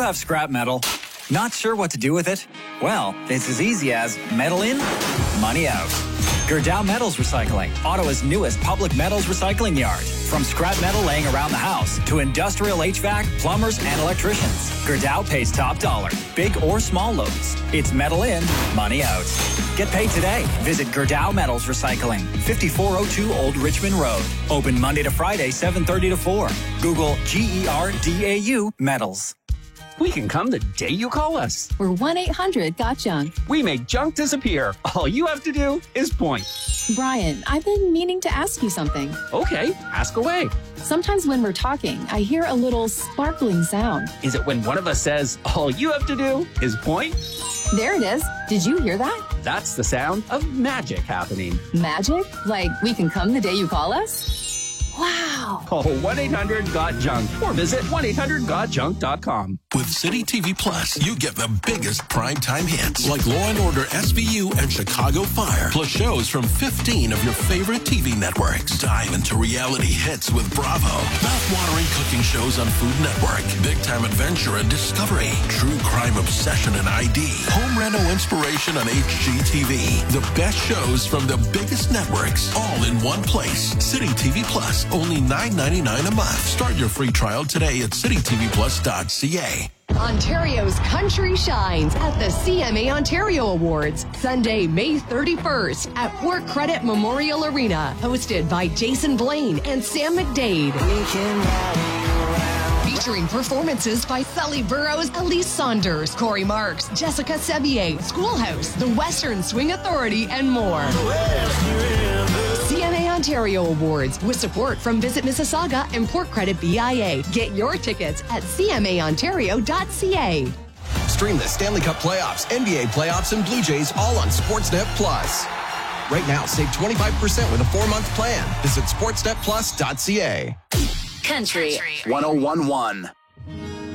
have scrap metal? Not sure what to do with it? Well, it's as easy as metal in, money out. Gerdau Metals Recycling, Ottawa's newest public metals recycling yard. From scrap metal laying around the house to industrial HVAC, plumbers, and electricians, Gerdau pays top dollar, big or small loads. It's metal in, money out. Get paid today. Visit Gerdau Metals Recycling, 5402 Old Richmond Road. Open Monday to Friday, 7:30 to 4. Google GERDAU Metals. We can come the day you call us. We're 1-800-GOT-JUNK. We make junk disappear. All you have to do is point. Brian, I've been meaning to ask you something. Okay, ask away. Sometimes when we're talking, I hear a little sparkling sound. Is it when one of us says, all you have to do is point? There it is. Did you hear that? That's the sound of magic happening. Magic? Like we can come the day you call us? Wow. Call 1-800-GOT-JUNK or visit 1-800-GOT-JUNK.com. With City TV Plus, you get the biggest primetime hits like Law & Order SVU and Chicago Fire, plus shows from 15 of your favorite TV networks. Dive into reality hits with Bravo, mouth-watering cooking shows on Food Network, big-time adventure and discovery, true crime obsession and ID, home reno inspiration on HGTV. The best shows from the biggest networks, all in one place. City TV Plus, only $9.99 a month. Start your free trial today at citytvplus.ca. Ontario's country shines at the CMA Ontario Awards, Sunday, May 31st at Port Credit Memorial Arena, hosted by Jason Blaine and Sam McDade. Featuring performances by Sully Burrows, Elise Saunders, Corey Marks, Jessica Sevier, Schoolhouse, the Western Swing Authority, and more. CMA Ontario Awards with support from Visit Mississauga and Port Credit BIA. Get your tickets at cmaontario.ca. Stream the Stanley Cup playoffs, NBA playoffs, and Blue Jays all on Sportsnet Plus. Right now, save 25% with a 4-month plan. Visit sportsnetplus.ca. Country 101.1.